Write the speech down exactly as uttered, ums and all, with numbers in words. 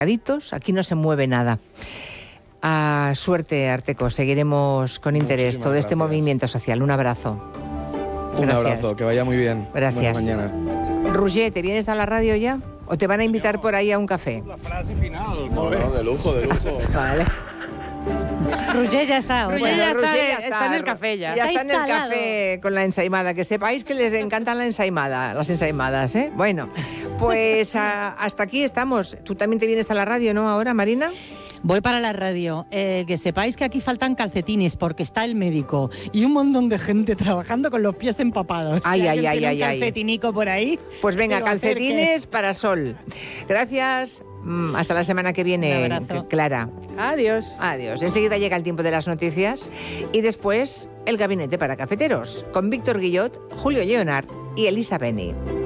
aquí no se mueve nada. A suerte, Arteco, seguiremos con interés Muchísimas todo este gracias. movimiento social. Un abrazo. Un Gracias. abrazo, que vaya muy bien. Gracias. Buena mañana. Roger, ¿te vienes a la radio ya? ¿O te van a invitar por ahí a un café? La frase final. No, no, de lujo, de lujo. Vale. Roger ya está. Bueno, Roger ya está, Roger ya está en el café ya. Ya Está está en el instalado. café con la ensaimada. Que sepáis que les encanta la ensaimada, las ensaimadas, ¿eh? Bueno, pues a, hasta aquí estamos. Tú también te vienes a la radio, ¿no? Ahora, Marina. Voy para la radio. Eh, que sepáis que aquí faltan calcetines porque está el médico y un montón de gente trabajando con los pies empapados. Ay, Si ay, alguien ay, tiene ay, un ay. calcetinico por ahí. Pues venga, que lo acerque. calcetines para Sol. Gracias. Mm, Hasta la semana que viene, Un abrazo. Clara. Adiós. Adiós. Enseguida llega el tiempo de las noticias y después el gabinete para cafeteros con Víctor Guillot, Julio Leonard y Elisa Beni.